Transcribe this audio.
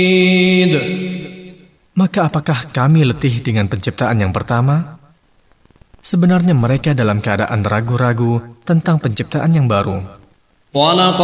Maka apakah kami letih dengan penciptaan yang pertama? Sebenarnya mereka dalam keadaan ragu-ragu tentang penciptaan yang baru.